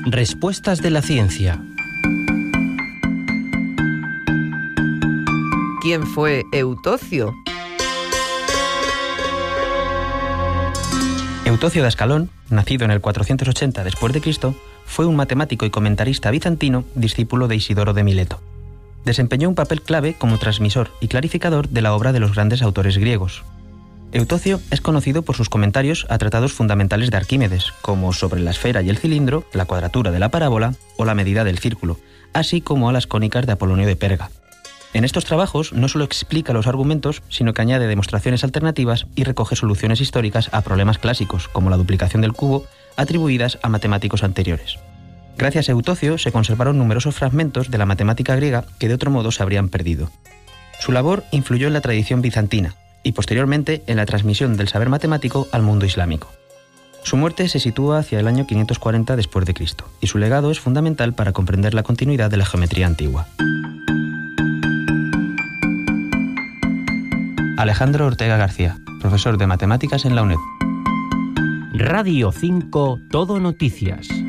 Respuestas de la ciencia. ¿Quién fue Eutocio? Eutocio de Ascalón, nacido en el 480 después de Cristo, fue un matemático y comentarista bizantino, discípulo de Isidoro de Mileto. Desempeñó un papel clave como transmisor y clarificador de la obra de los grandes autores griegos. Eutocio es conocido por sus comentarios a tratados fundamentales de Arquímedes, como sobre la esfera y el cilindro, la cuadratura de la parábola o la medida del círculo, así como a las cónicas de Apolonio de Perga. En estos trabajos no solo explica los argumentos, sino que añade demostraciones alternativas y recoge soluciones históricas a problemas clásicos, como la duplicación del cubo, atribuidas a matemáticos anteriores. Gracias a Eutocio se conservaron numerosos fragmentos de la matemática griega que de otro modo se habrían perdido. Su labor influyó en la tradición bizantina y posteriormente en la transmisión del saber matemático al mundo islámico. Su muerte se sitúa hacia el año 540 después de Cristo y su legado es fundamental para comprender la continuidad de la geometría antigua. Alejandro Ortega García, profesor de matemáticas en la UNED. Radio 5 Todo Noticias.